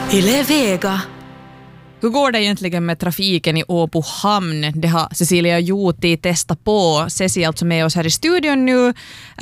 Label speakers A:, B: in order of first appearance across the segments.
A: Yle Vega.
B: Hur går det egentligen med trafiken i Åbo hamn? Det har Cecilia Juuti testat på. Cecilia är alltså med oss här i studion nu.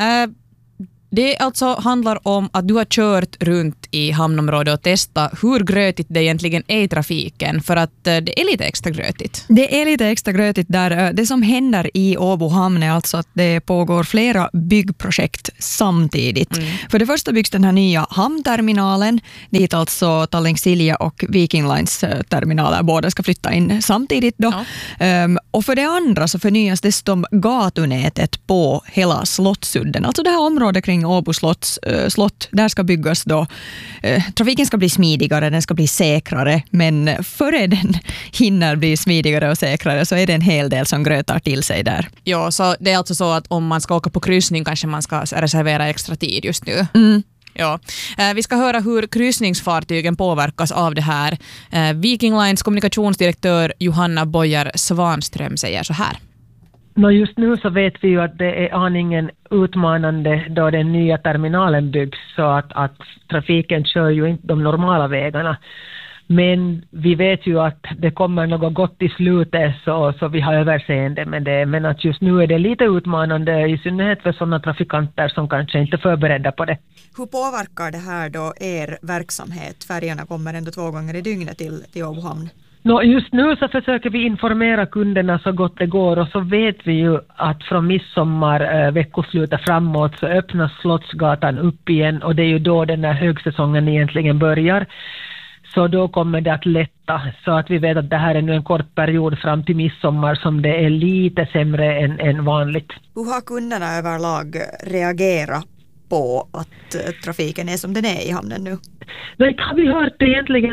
B: Det alltså handlar om att du har kört runt i hamnområdet och testat hur grötigt det egentligen är i trafiken, för att det är lite extra grötigt.
C: Det är lite extra grötigt där. Det som händer i Åbo hamn är alltså att det pågår flera byggprojekt samtidigt. För det första byggs den här nya hamnterminalen dit alltså Tallink Silja och Viking Lines terminaler båda ska flytta in samtidigt då. Ja. Och för det andra så förnyas dessutom gatunätet på hela Slottsudden. Alltså det här området kring Åbo slott, där ska byggas då. Trafiken ska bli smidigare, den ska bli säkrare, men före den hinner bli smidigare och säkrare så är det en hel del som grötar till sig där.
B: Ja, så det är alltså så att om man ska åka på kryssning kanske man ska reservera extra tid just nu. Ja. Vi ska höra hur kryssningsfartygen påverkas av det här. Viking Lines kommunikationsdirektör Johanna Bojar Svanström säger så här.
D: Just nu så vet vi ju att det är aningen utmanande då den nya terminalen byggs, så att trafiken kör ju inte de normala vägarna. Men vi vet ju att det kommer något gott i slutet, så vi har överseende med det. Men att just nu är det lite utmanande, i synnerhet för sådana trafikanter som kanske inte är förberedda på det.
E: Hur påverkar det här då er verksamhet? Färgerna kommer ändå 2 gånger i dygnet till Åbo hamn.
D: Just nu så försöker vi informera kunderna så gott det går, och så vet vi ju att från midsommar veckoslutet framåt så öppnas Slottsgatan upp igen, och det är ju då den här högsäsongen egentligen börjar. Så då kommer det att lätta, så att vi vet att det här är nu en kort period fram till midsommar som det är lite sämre än vanligt.
E: Hur har kunderna överlag reagerat på att trafiken är som den är i hamnen nu?
D: Nej, har vi hört egentligen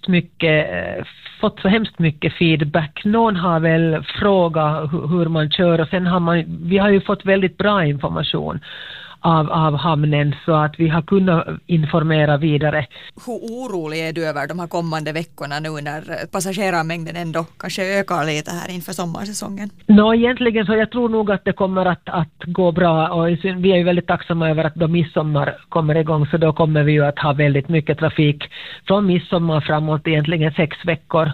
D: fått så hemskt mycket feedback. Någon har väl frågat hur man kör, och sen vi har ju fått väldigt bra information av hamnen, så att vi har kunnat informera vidare.
E: Hur orolig är du över de här kommande veckorna nu när passagerarmängden ändå kanske ökar lite här inför sommarsäsongen?
D: Egentligen så jag tror nog att det kommer att gå bra, och vi är ju väldigt tacksamma över att då midsommar kommer igång, så då kommer vi ju att ha väldigt mycket trafik från midsommar framåt, egentligen 6 veckor.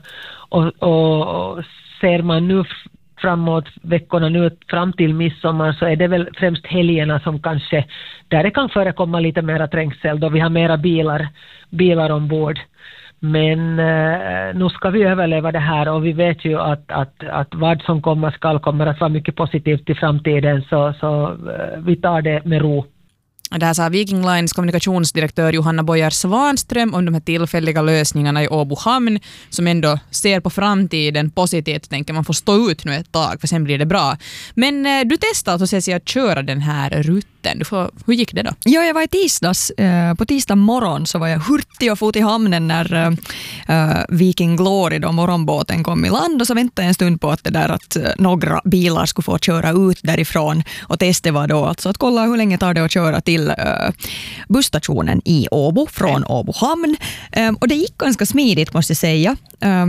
D: Och ser man nu framåt veckorna nu fram till midsommar, så är det väl främst helgerna som kanske där det kan förekomma lite mera trängsel då vi har mera bilar ombord. Men nu ska vi överleva det här, och vi vet ju att vad som kommer att vara mycket positivt i framtiden, så vi tar det med ro.
B: Det här sa Viking Lines kommunikationsdirektör Johanna Bojar Svanström om de här tillfälliga lösningarna i Åbo hamn, som ändå ser på framtiden positivt och tänker man får stå ut nu ett tag för sen blir det bra. Men du testade och säger att köra den här rutten. Hur gick det då?
C: Ja, jag var i tisdags. På tisdag morgon så var jag hurtig och fot i hamnen när Viking Glory, då morgonbåten, kom i land, och så väntade jag en stund på att några bilar skulle få köra ut därifrån, och testet var då alltså att kolla hur länge tar det att köra till busstationen i Åbo från Åbo hamn. Och det gick ganska smidigt, måste jag säga.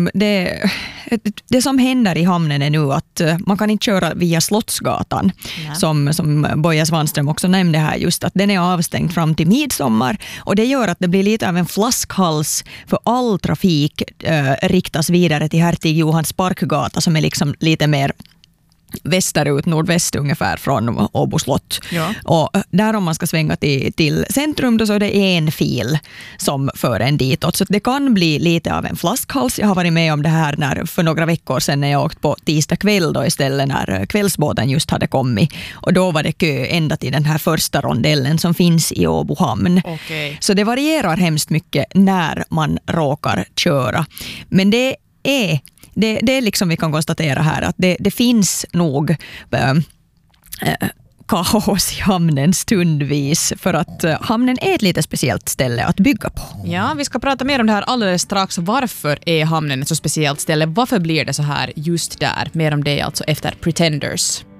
C: Det som händer i hamnen är nu att man kan inte köra via Slottsgatan, som Boja Svanström också nämnde här, just att den är avstängd fram till midsommar, och det gör att det blir lite av en flaskhals, för all trafik riktas vidare till Hertig Johans Parkgata, som är liksom lite mer västerut, nordväst ungefär från Åbo slott. Ja. Och där om man ska svänga till centrum då, så är det en fil som för en ditåt. Så det kan bli lite av en flaskhals. Jag har varit med om det här för några veckor sedan när jag åkte på tisdag kväll då istället, när kvällsbåten just hade kommit. Och då var det kö ända till den här första rondellen som finns i Åbo hamn. Okay. Så det varierar hemskt mycket när man råkar köra. Men det är liksom vi kan konstatera här att det finns nog kaos i hamnen stundvis, för att hamnen är ett lite speciellt ställe att bygga på.
B: Ja, vi ska prata mer om det här alldeles strax. Varför är hamnen ett så speciellt ställe? Varför blir det så här just där? Mer om det alltså efter Pretenders.